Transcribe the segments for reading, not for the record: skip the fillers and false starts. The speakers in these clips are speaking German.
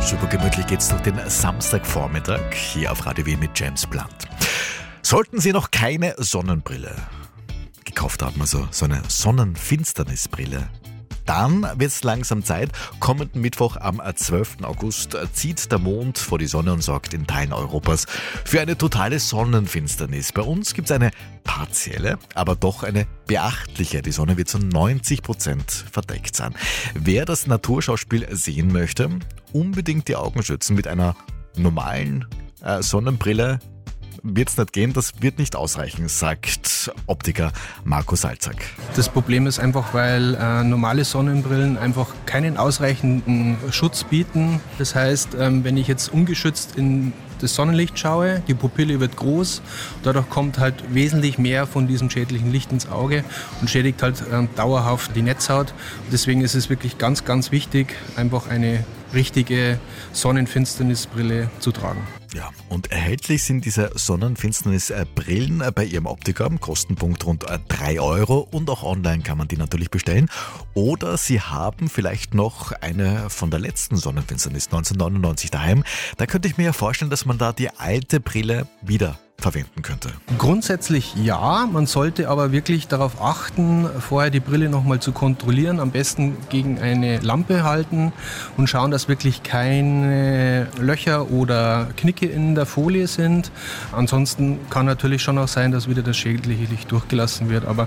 Super gemütlich geht's durch den Samstagvormittag hier auf Radio Wien mit James Blunt. Sollten Sie noch keine Sonnenbrille gekauft haben, also so eine Sonnenfinsternisbrille, dann wird es langsam Zeit. Kommenden Mittwoch am 12. August zieht der Mond vor die Sonne und sorgt in Teilen Europas für eine totale Sonnenfinsternis. Bei uns gibt es eine partielle, aber doch eine beachtliche. Die Sonne wird zu 90% verdeckt sein. Wer das Naturschauspiel sehen möchte, unbedingt die Augen schützen. Mit einer normalen Sonnenbrille wird es nicht gehen, das wird nicht ausreichen, sagt Optiker Marco Salzak. Das Problem ist einfach, weil normale Sonnenbrillen einfach keinen ausreichenden Schutz bieten. Das heißt, wenn ich jetzt ungeschützt in das Sonnenlicht schaue, die Pupille wird groß, dadurch kommt halt wesentlich mehr von diesem schädlichen Licht ins Auge und schädigt halt dauerhaft die Netzhaut. Deswegen ist es wirklich ganz, ganz wichtig, einfach eine richtige Sonnenfinsternisbrille zu tragen. Ja, und erhältlich sind diese Sonnenfinsternisbrillen bei Ihrem Optiker am Kostenpunkt rund 3 Euro und auch online kann man die natürlich bestellen. Oder Sie haben vielleicht noch eine von der letzten Sonnenfinsternis 1999 daheim. Da könnte ich mir ja vorstellen, dass man da die alte Brille wieder verwenden könnte. Grundsätzlich ja, man sollte aber wirklich darauf achten, vorher die Brille nochmal zu kontrollieren, am besten gegen eine Lampe halten und schauen, dass wirklich keine Löcher oder Knicke in der Folie sind. Ansonsten kann natürlich schon auch sein, dass wieder das schädliche Licht durchgelassen wird, aber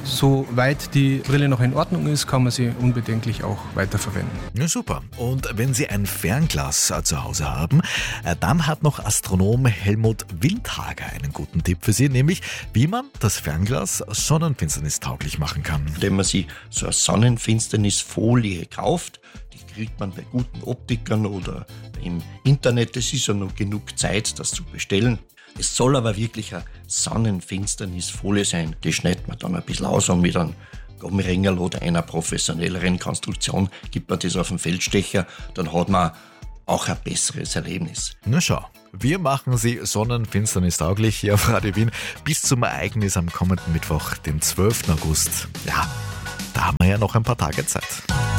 soweit die Brille noch in Ordnung ist, kann man sie unbedenklich auch weiterverwenden. Ja, super. Und wenn Sie ein Fernglas zu Hause haben, dann hat noch Astronom Helmut Wildhager einen guten Tipp für Sie, nämlich wie man das Fernglas sonnenfinsternistauglich machen kann. Wenn man sich so eine Sonnenfinsternisfolie kauft, die kriegt man bei guten Optikern oder im Internet, es ist ja noch genug Zeit, das zu bestellen. Es soll aber wirklich eine Sonnenfinsternisfolie sein. Die schneidet man dann ein bisschen aus und mit einem Gummiringel oder einer professionelleren Konstruktion gibt man das auf den Feldstecher, dann hat man auch ein besseres Erlebnis. Na schau, wir machen Sie sonnenfinsternistauglich hier auf Radio Wien bis zum Ereignis am kommenden Mittwoch, den 12. August. Ja, da haben wir ja noch ein paar Tage Zeit.